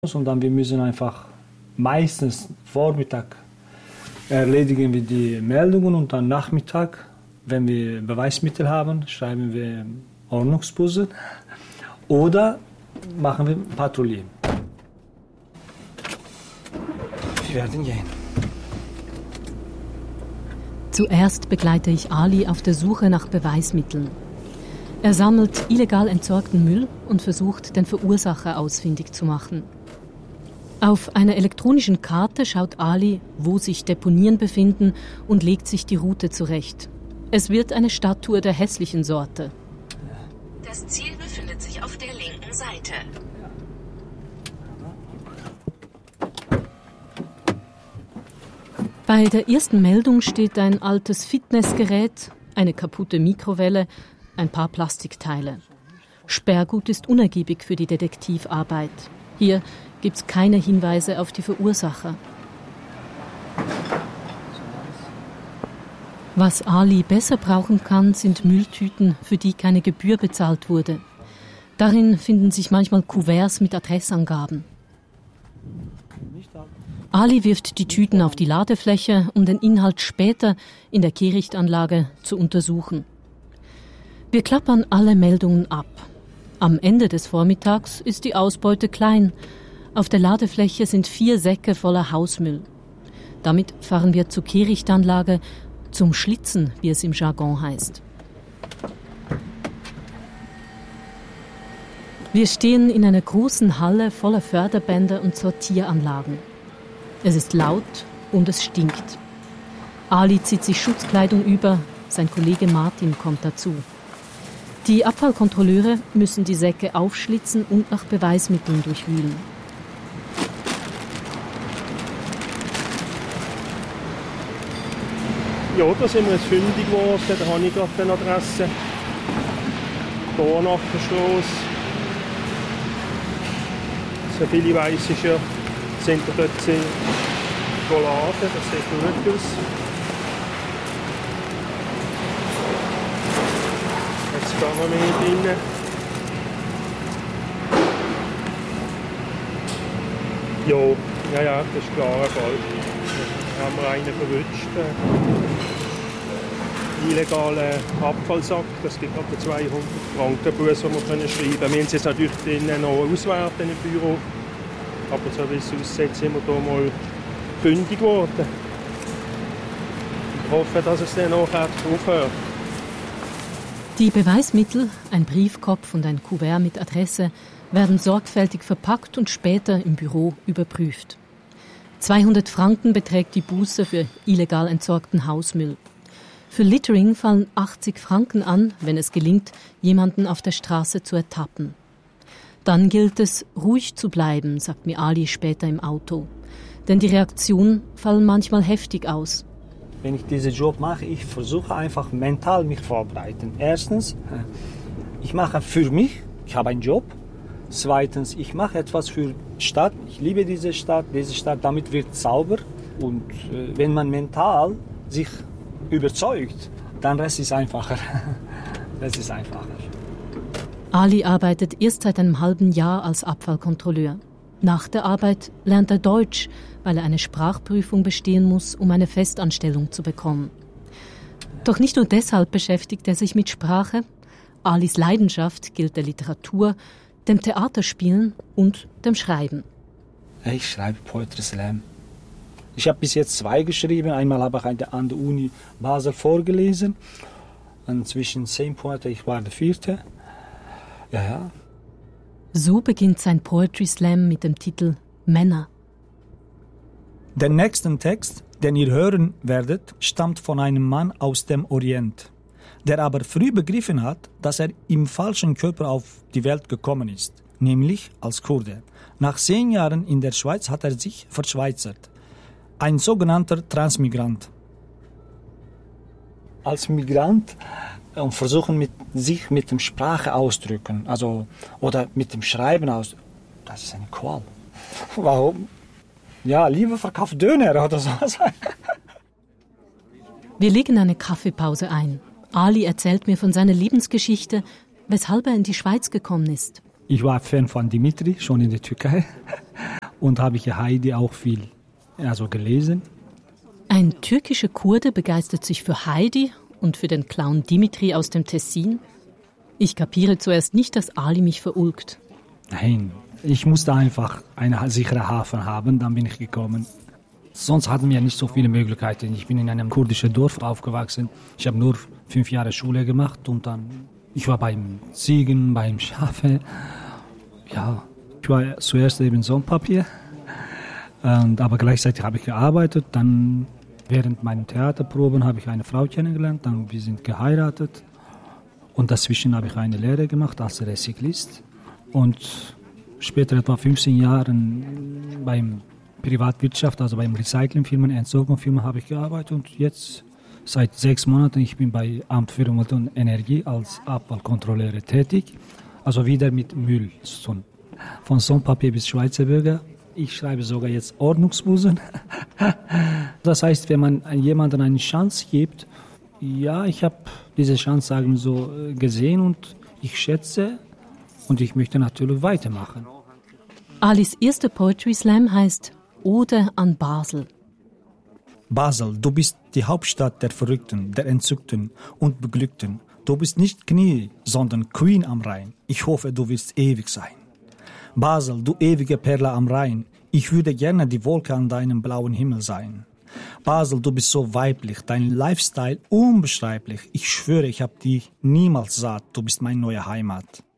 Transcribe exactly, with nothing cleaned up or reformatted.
Und dann wir müssen einfach meistens Vormittag erledigen wir die Meldungen und dann Nachmittag, wenn wir Beweismittel haben, schreiben wir Ordnungsbusse oder machen wir Patrouillen. Wir werden gehen. Zuerst begleite ich Ali auf der Suche nach Beweismitteln. Er sammelt illegal entsorgten Müll und versucht, den Verursacher ausfindig zu machen. Auf einer elektronischen Karte schaut Ali, wo sich Deponien befinden und legt sich die Route zurecht. Es wird eine Stadttour der hässlichen Sorte. Das Ziel befindet sich auf der linken Seite. Bei der ersten Meldung steht ein altes Fitnessgerät, eine kaputte Mikrowelle, ein paar Plastikteile. Sperrgut ist unergiebig für die Detektivarbeit. Hier gibt es keine Hinweise auf die Verursacher. Was Ali besser brauchen kann, sind Mülltüten, für die keine Gebühr bezahlt wurde. Darin finden sich manchmal Kuverts mit Adressangaben. Ali wirft die Tüten auf die Ladefläche, um den Inhalt später in der Kehrichtanlage zu untersuchen. Wir klappern alle Meldungen ab. Am Ende des Vormittags ist die Ausbeute klein. Auf der Ladefläche sind vier Säcke voller Hausmüll. Damit fahren wir zur Kehrichtanlage, zum Schlitzen, wie es im Jargon heißt. Wir stehen in einer großen Halle voller Förderbänder und Sortieranlagen. Es ist laut und es stinkt. Ali zieht sich Schutzkleidung über, sein Kollege Martin kommt dazu. Die Abfallkontrolleure müssen die Säcke aufschlitzen und nach Beweismitteln durchwühlen. Ja, da sind wir jetzt fündig geworden, da habe ich gerade eine Adresse. Dornachterstrasse. So viel ich weiss, ist ja, sind da dort Schokoladen, das sieht gut aus. Jetzt gehen wir mehr drinnen. Ja, ja, ja, das ist klar, ein Fall. Da haben wir einen verwünscht. Illegalen Abfallsack, das gibt etwa zweihundert Franken Buß, die wir können schreiben können. Wir haben es jetzt natürlich drinnen noch auswerten im Büro, aber so wie es aussieht, sind wir hier mal fündig geworden. Ich hoffe, dass es dann nachher aufhört. Die Beweismittel, ein Briefkopf und ein Kuvert mit Adresse, werden sorgfältig verpackt und später im Büro überprüft. zweihundert Franken beträgt die Buße für illegal entsorgten Hausmüll. Für Littering fallen achtzig Franken an, wenn es gelingt, jemanden auf der Straße zu ertappen. Dann gilt es, ruhig zu bleiben, sagt mir Ali später im Auto. Denn die Reaktionen fallen manchmal heftig aus. Wenn ich diesen Job mache, ich versuche einfach mental mich vorbereiten. Erstens, ich mache für mich, ich habe einen Job. Zweitens, ich mache etwas für die Stadt. Ich liebe diese Stadt, diese Stadt, damit wird es sauber. Und äh, wenn man mental sich überzeugt, dann Rest ist einfacher. Das ist einfacher. Ali arbeitet erst seit einem halben Jahr als Abfallkontrolleur. Nach der Arbeit lernt er Deutsch, weil er eine Sprachprüfung bestehen muss, um eine Festanstellung zu bekommen. Doch nicht nur deshalb beschäftigt er sich mit Sprache. Alis Leidenschaft gilt der Literatur, dem Theaterspielen und dem Schreiben. Ich schreibe Poetry Slam. Ich habe bis jetzt zwei geschrieben. Einmal habe ich an der Uni Basel vorgelesen. Und zwischen zehn Poeten, ich war der vierte. Ja, ja. So beginnt sein Poetry Slam mit dem Titel Männer. Der nächste Text, den ihr hören werdet, stammt von einem Mann aus dem Orient, der aber früh begriffen hat, dass er im falschen Körper auf die Welt gekommen ist, nämlich als Kurde. Nach zehn Jahren in der Schweiz hat er sich verschweizert. Ein sogenannter Transmigrant. Als Migrant und versuchen mit sich mit dem Sprache ausdrücken, also oder mit dem Schreiben aus, das ist eine Qual. Warum? Ja, lieber verkauft Döner oder so. Wir legen eine Kaffeepause ein. Ali erzählt mir von seiner Lebensgeschichte, weshalb er in die Schweiz gekommen ist. Ich war Fan von Dimitri, schon in der Türkei. Und habe ich Heidi auch viel also gelesen. Ein türkischer Kurde begeistert sich für Heidi und für den Clown Dimitri aus dem Tessin. Ich kapiere zuerst nicht, dass Ali mich verulgt. Nein, ich musste einfach einen sicheren Hafen haben, dann bin ich gekommen. Sonst hatten wir nicht so viele Möglichkeiten. Ich bin in einem kurdischen Dorf aufgewachsen. Ich habe nur fünf Jahre Schule gemacht und dann, ich war beim Ziegen, beim Schafe. Ja, ich war zuerst eben Sonnpapier, und, aber gleichzeitig habe ich gearbeitet. Dann während meiner Theaterproben habe ich eine Frau kennengelernt, dann wir sind geheiratet und dazwischen habe ich eine Lehre gemacht als Recyclist und später etwa fünfzehn Jahre beim Privatwirtschaft, also beim Recyclingfirmen, Entsorgungsfirmen habe ich gearbeitet und jetzt seit sechs Monaten ich bin bei Amt für Umwelt und Energie als Abfallkontrolleur tätig, also wieder mit Müll zu tun. Von Sonnpapier bis Schweizer Bürger. Ich schreibe sogar jetzt Ordnungsbusen. Das heißt, wenn man jemandem eine Chance gibt, ja, ich habe diese Chance sagen so gesehen und ich schätze und ich möchte natürlich weitermachen. Alis erster Poetry Slam heißt Ode an Basel. Basel, du bist die Hauptstadt der Verrückten, der Entzückten und Beglückten. Du bist nicht Knie, sondern Queen am Rhein. Ich hoffe, du wirst ewig sein. Basel, du ewige Perle am Rhein, ich würde gerne die Wolke an deinem blauen Himmel sein. Basel, du bist so weiblich, dein Lifestyle unbeschreiblich. Ich schwöre, ich hab dich niemals satt, du bist meine neue Heimat.